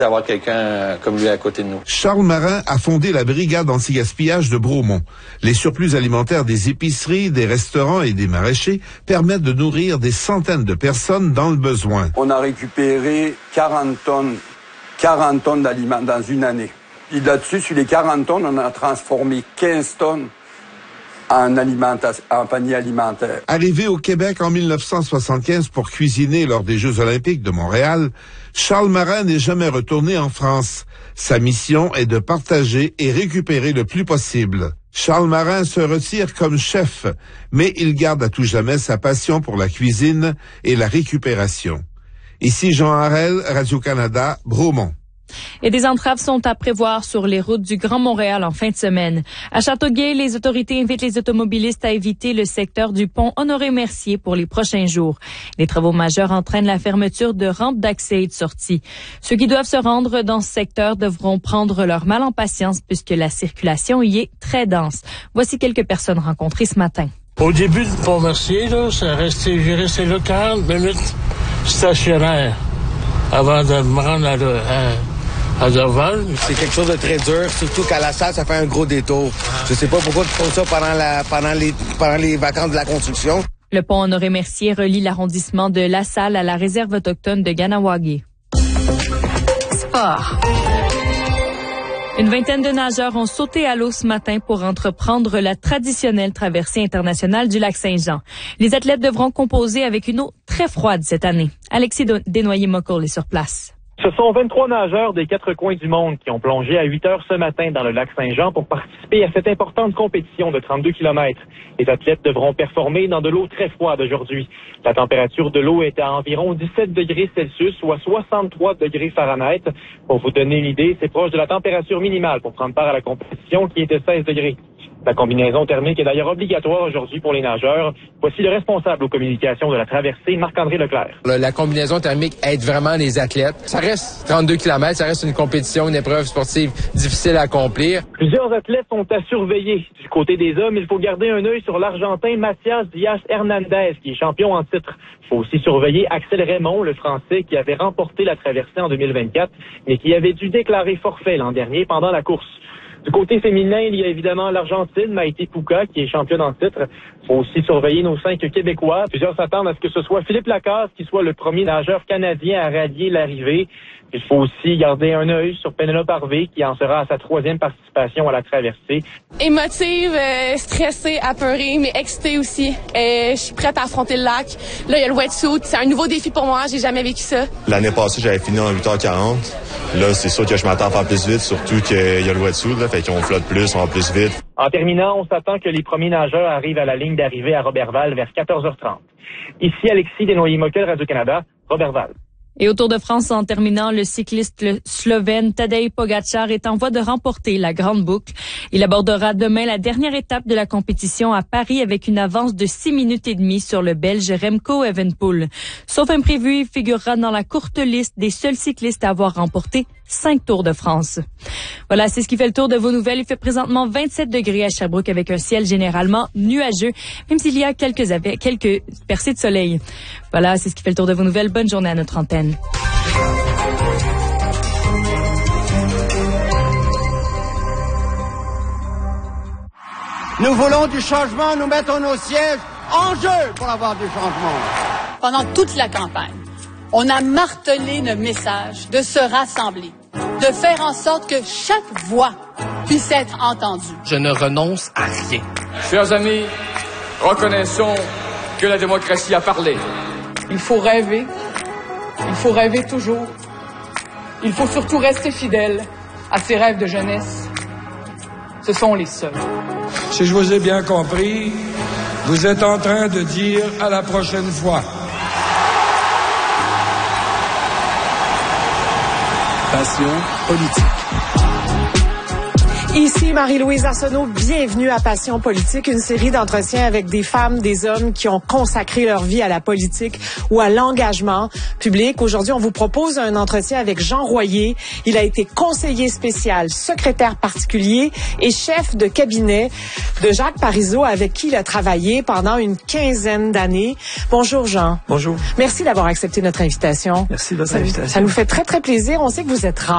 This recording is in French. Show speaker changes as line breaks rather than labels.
d'avoir quelqu'un comme lui à côté de nous.
Charles Marin a fondé la brigade anti-gaspillage de Bromont. Les surplus alimentaires des épiceries, des restaurants et des maraîchers permettent de nourrir des centaines de personnes dans le besoin.
On a récupéré 40 tonnes d'aliments dans une année. Et là-dessus, sur les 40 tonnes, on a transformé 15 tonnes en panier alimentaire.
Arrivé au Québec en 1975 pour cuisiner lors des Jeux olympiques de Montréal, Charles Marin n'est jamais retourné en France. Sa mission est de partager et récupérer le plus possible. Charles Marin se retire comme chef, mais il garde à tout jamais sa passion pour la cuisine et la récupération. Ici Jean Harel, Radio-Canada, Bromont.
Et des entraves sont à prévoir sur les routes du Grand Montréal en fin de semaine. À Châteauguay, les autorités invitent les automobilistes à éviter le secteur du pont Honoré-Mercier pour les prochains jours. Les travaux majeurs entraînent la fermeture de rampes d'accès et de sortie. Ceux qui doivent se rendre dans ce secteur devront prendre leur mal en patience puisque la circulation y est très dense. Voici quelques personnes rencontrées ce matin.
Au début du pont Mercier, là, j'ai resté là 40 minutes stationnaire avant de me rendre à Dorval.
C'est quelque chose de très dur, surtout qu'à la salle, ça fait un gros détour. Je sais pas pourquoi ils font ça pendant les vacances de la construction.
Le pont Honoré-Mercier relie l'arrondissement de La Salle à la réserve autochtone de Ganawagé. Sport. Une vingtaine de nageurs ont sauté à l'eau ce matin pour entreprendre la traditionnelle traversée internationale du lac Saint-Jean. Les athlètes devront composer avec une eau très froide cette année. Alexis Desnoyers-Mocoll est sur place.
Ce sont 23 nageurs des 4 coins du monde qui ont plongé à 8 heures ce matin dans le lac Saint-Jean pour participer à cette importante compétition de 32 km. Les athlètes devront performer dans de l'eau très froide aujourd'hui. La température de l'eau est à environ 17 degrés Celsius, soit 63 degrés Fahrenheit. Pour vous donner une idée, c'est proche de la température minimale pour prendre part à la compétition qui est de 16 degrés. La combinaison thermique est d'ailleurs obligatoire aujourd'hui pour les nageurs. Voici le responsable aux communications de la traversée, Marc-André Leclerc.
La combinaison thermique aide vraiment les athlètes. Ça reste 32 km, ça reste une compétition, une épreuve sportive difficile à accomplir.
Plusieurs athlètes sont à surveiller. Du côté des hommes, il faut garder un œil sur l'Argentin Matías Díaz-Hernandez, qui est champion en titre. Il faut aussi surveiller Axel Raymond, le Français, qui avait remporté la traversée en 2024, mais qui avait dû déclarer forfait l'an dernier pendant la course. Du côté féminin, il y a évidemment l'Argentine, Maïté Pouka, qui est championne en titre. Il faut aussi surveiller nos 5 Québécois. Plusieurs s'attendent à ce que ce soit Philippe Lacasse qui soit le premier nageur canadien à rallier l'arrivée. Il faut aussi garder un œil sur Pénélope Harvey, qui en sera à sa 3e participation à la traversée.
Émotive, stressée, apeurée, mais excitée aussi. Je suis prête à affronter le lac. Là, il y a le wetsuit. C'est un nouveau défi pour moi. J'ai jamais vécu ça.
L'année passée, j'avais fini en 8h40. Là, c'est sûr que je m'attends à faire plus vite, surtout qu'il y a le wetsuit, là, fait qu'on flotte plus, on va plus vite.
En terminant, on s'attend que les premiers nageurs arrivent à la ligne d'arrivée à Roberval vers 14h30. Ici, Alexis Desnoyers-Mocoll, Radio-Canada, Roberval.
Et au Tour de France, en terminant, le cycliste slovène Tadej Pogačar est en voie de remporter la grande boucle. Il abordera demain la dernière étape de la compétition à Paris avec une avance de 6 minutes et demie sur le Belge Remco Evenepoel. Sauf imprévu, il figurera dans la courte liste des seuls cyclistes à avoir remporté 5 Tours de France. Voilà, c'est ce qui fait le tour de vos nouvelles. Il fait présentement 27 degrés à Sherbrooke avec un ciel généralement nuageux, même s'il y a quelques percées de soleil. Voilà, c'est ce qui fait le tour de vos nouvelles. Bonne journée à notre antenne.
Nous voulons du changement, nous mettons nos sièges en jeu pour avoir du changement.
Pendant toute la campagne, on a martelé le message de se rassembler, de faire en sorte que chaque voix puisse être entendue.
Je ne renonce à rien.
Chers amis, reconnaissons que la démocratie a parlé.
Il faut rêver. Il faut rêver toujours. Il faut surtout rester fidèle à ses rêves de jeunesse. Ce sont les seuls.
Si je vous ai bien compris, vous êtes en train de dire à la prochaine fois.
Passion politique.
Ici Marie-Louise Arsenault, bienvenue à Passion politique, une série d'entretiens avec des femmes, des hommes qui ont consacré leur vie à la politique ou à l'engagement public. Aujourd'hui, on vous propose un entretien avec Jean Royer. Il a été conseiller spécial, secrétaire particulier et chef de cabinet de Jacques Parizeau, avec qui il a travaillé pendant une 15aine d'années. Bonjour Jean.
Bonjour.
Merci d'avoir accepté notre invitation.
Merci de votre invitation.
Ça nous fait très, très plaisir. On sait que vous êtes rare.